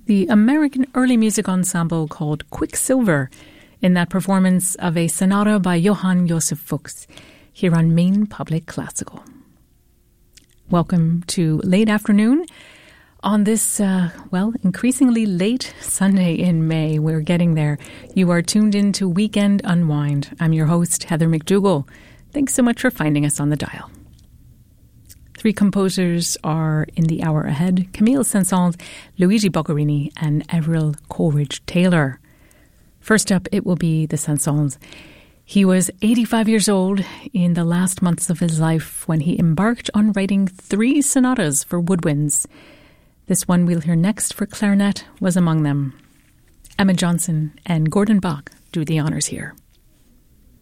the American early music ensemble called Quicksilver in that performance of a sonata by Johann Joseph Fuchs here on Maine Public Classical. Welcome to Late Afternoon on this, increasingly late Sunday in May. We're getting there. You are tuned in to Weekend Unwind. I'm your host, Heather McDougall. Thanks so much for finding us on the dial. Three composers are in the hour ahead: Camille Saint-Saëns, Luigi Boccherini, and Avril Coleridge-Taylor. First up, it will be the Saint-Saëns. He was 85 years old in the last months of his life when he embarked on writing 3 sonatas for woodwinds. This one we'll hear next for clarinet was among them. Emma Johnson and Gordon Bach do the honors here.